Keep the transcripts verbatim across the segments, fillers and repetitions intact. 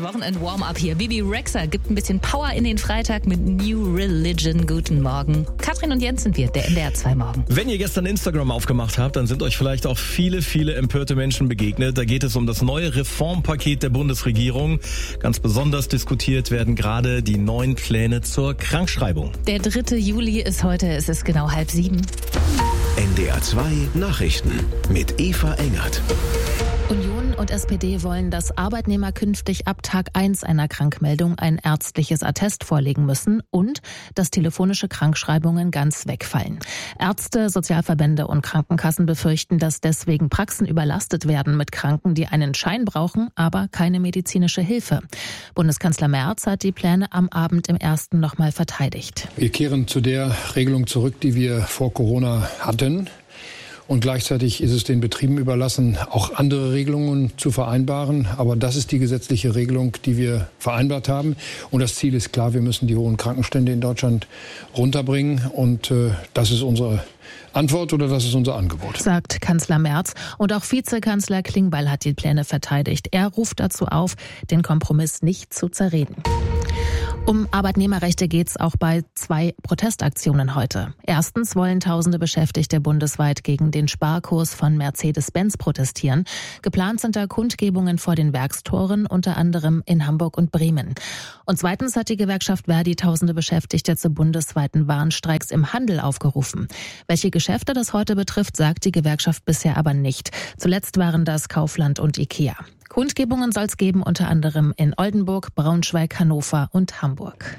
Wochenend-Warm-Up hier. Bibi Rexha gibt ein bisschen Power in den Freitag mit New Religion. Guten Morgen. Katrin und Jens sind wir, der N D R zwei Morgen. Wenn ihr gestern Instagram aufgemacht habt, dann sind euch vielleicht auch viele, viele empörte Menschen begegnet. Da geht es um das neue Reformpaket der Bundesregierung. Ganz besonders diskutiert werden gerade die neuen Pläne zur Krankschreibung. Der dritte Juli ist heute, es ist genau halb sieben. N D R zwei Nachrichten mit Eva Engert. Union und S P D wollen, dass Arbeitnehmer künftig ab Tag eins einer Krankmeldung ein ärztliches Attest vorlegen müssen und dass telefonische Krankschreibungen ganz wegfallen. Ärzte, Sozialverbände und Krankenkassen befürchten, dass deswegen Praxen überlastet werden mit Kranken, die einen Schein brauchen, aber keine medizinische Hilfe. Bundeskanzler Merz hat die Pläne am Abend im Ersten nochmal verteidigt. Wir kehren zu der Regelung zurück, die wir vor Corona hatten. Und gleichzeitig ist es den Betrieben überlassen, auch andere Regelungen zu vereinbaren. Aber das ist die gesetzliche Regelung, die wir vereinbart haben. Und das Ziel ist klar, wir müssen die hohen Krankenstände in Deutschland runterbringen. Und äh, das ist unsere Antwort oder das ist unser Angebot. Sagt Kanzler Merz. Und auch Vizekanzler Klingbeil hat die Pläne verteidigt. Er ruft dazu auf, den Kompromiss nicht zu zerreden. Um Arbeitnehmerrechte geht's auch bei zwei Protestaktionen heute. Erstens wollen tausende Beschäftigte bundesweit gegen den Sparkurs von Mercedes-Benz protestieren. Geplant sind da Kundgebungen vor den Werkstoren, unter anderem in Hamburg und Bremen. Und zweitens hat die Gewerkschaft Verdi tausende Beschäftigte zu bundesweiten Warnstreiks im Handel aufgerufen. Welche Geschäfte das heute betrifft, sagt die Gewerkschaft bisher aber nicht. Zuletzt waren das Kaufland und Ikea. Kundgebungen soll es geben, unter anderem in Oldenburg, Braunschweig, Hannover und Hamburg.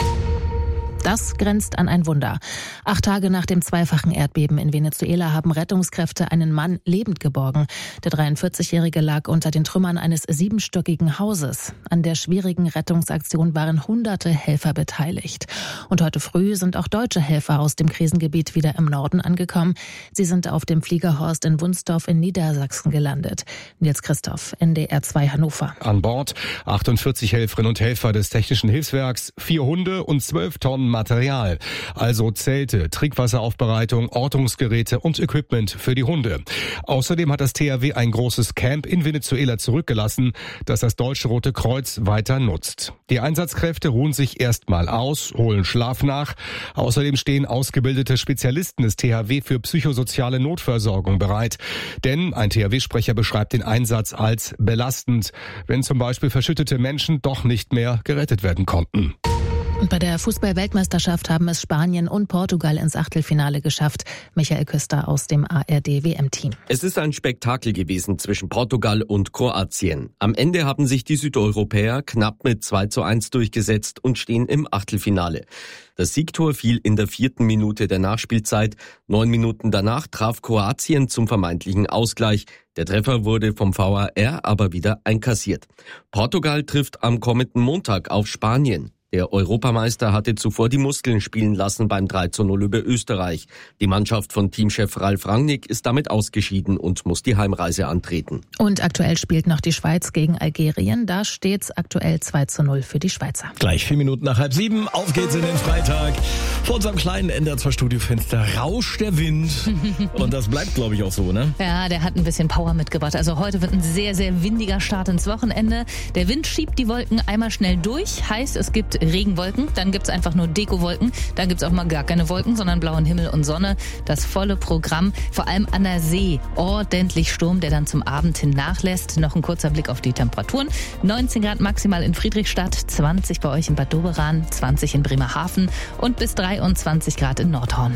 Das grenzt an ein Wunder. Acht Tage nach dem zweifachen Erdbeben in Venezuela haben Rettungskräfte einen Mann lebend geborgen. Der dreiundvierzigjährige lag unter den Trümmern eines siebenstöckigen Hauses. An der schwierigen Rettungsaktion waren hunderte Helfer beteiligt. Und heute früh sind auch deutsche Helfer aus dem Krisengebiet wieder im Norden angekommen. Sie sind auf dem Fliegerhorst in Wunstorf in Niedersachsen gelandet. Nils Christoph, N D R zwei Hannover. An Bord achtundvierzig Helferinnen und Helfer des Technischen Hilfswerks, vier Hunde und zwölf Tonnen Material, also Zelte, Trinkwasseraufbereitung, Ortungsgeräte und Equipment für die Hunde. Außerdem hat das T H W ein großes Camp in Venezuela zurückgelassen, das das Deutsche Rote Kreuz weiter nutzt. Die Einsatzkräfte ruhen sich erstmal aus, holen Schlaf nach. Außerdem stehen ausgebildete Spezialisten des T H W für psychosoziale Notversorgung bereit. Denn ein T H W-Sprecher beschreibt den Einsatz als belastend, wenn zum Beispiel verschüttete Menschen doch nicht mehr gerettet werden konnten. Und bei der Fußball-Weltmeisterschaft haben es Spanien und Portugal ins Achtelfinale geschafft. Michael Küster aus dem A R D-W M-Team. Es ist ein Spektakel gewesen zwischen Portugal und Kroatien. Am Ende haben sich die Südeuropäer knapp mit zwei zu eins durchgesetzt und stehen im Achtelfinale. Das Siegtor fiel in der vierten Minute der Nachspielzeit. Neun Minuten danach traf Kroatien zum vermeintlichen Ausgleich. Der Treffer wurde vom V A R aber wieder einkassiert. Portugal trifft am kommenden Montag auf Spanien. Der Europameister hatte zuvor die Muskeln spielen lassen beim drei zu null über Österreich. Die Mannschaft von Teamchef Ralf Rangnick ist damit ausgeschieden und muss die Heimreise antreten. Und aktuell spielt noch die Schweiz gegen Algerien. Da steht's aktuell zwei zu null für die Schweizer. Gleich vier Minuten nach halb sieben. Auf geht's in den Freitag. Vor unserem kleinen N D R zwei Studiofenster rauscht der Wind. Und das bleibt, glaube ich, auch so, ne? Ja, der hat ein bisschen Power mitgebracht. Also heute wird ein sehr, sehr windiger Start ins Wochenende. Der Wind schiebt die Wolken einmal schnell durch. Heißt, es gibt Regenwolken, dann gibt's einfach nur Dekowolken, dann gibt's auch mal gar keine Wolken, sondern blauen Himmel und Sonne. Das volle Programm, vor allem an der See. Ordentlich Sturm, der dann zum Abend hin nachlässt. Noch ein kurzer Blick auf die Temperaturen. neunzehn Grad maximal in Friedrichstadt, zwanzig bei euch in Bad Doberan, zwanzig in Bremerhaven und bis dreiundzwanzig Grad in Nordhorn.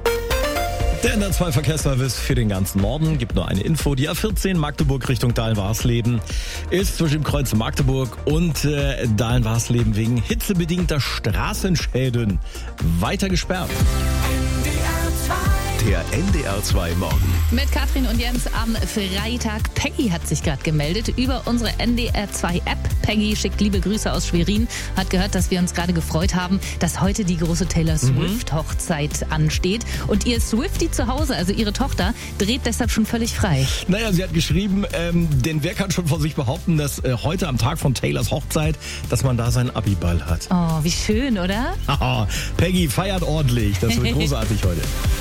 Der N D R zwei Verkehrsservice für den ganzen Norden gibt nur eine Info. Die A vierzehn Magdeburg Richtung Dahlen-Warsleben ist zwischen dem Kreuz Magdeburg und äh, Dahlen-Warsleben wegen hitzebedingter Straßenschäden weiter gesperrt. Der N D R zwei Morgen. Mit Katrin und Jens am Freitag. Peggy hat sich gerade gemeldet über unsere N D R zwei App. Peggy schickt liebe Grüße aus Schwerin. Hat gehört, dass wir uns gerade gefreut haben, dass heute die große Taylor Swift-Hochzeit ansteht. Und ihr Swiftie zu Hause, also ihre Tochter, dreht deshalb schon völlig frei. Naja, sie hat geschrieben, ähm, denn wer kann schon von sich behaupten, dass äh, heute am Tag von Taylors Hochzeit, dass man da seinen Abiball hat. Oh, wie schön, oder? Haha, Peggy feiert ordentlich. Das wird großartig heute.